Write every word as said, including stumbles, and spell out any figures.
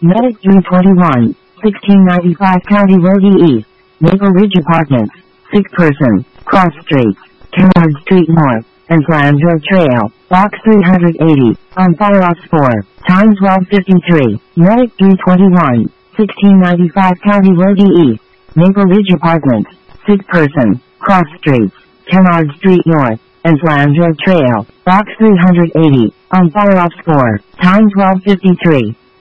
Medic three twenty-one, sixteen ninety-five County Road E. Maple Ridge Apartments, sick person, cross streets, Kennard Street North, and Flandreau Trail, box three eighty, on Fireoff four, time twelve fifty-three. Medic three twenty-one, sixteen ninety-five County Road E. Maple Ridge Apartments, sick person, cross streets, Kennard Street North, and Flandreau Trail, box three eighty, on Fireoff four, time twelve fifty-three.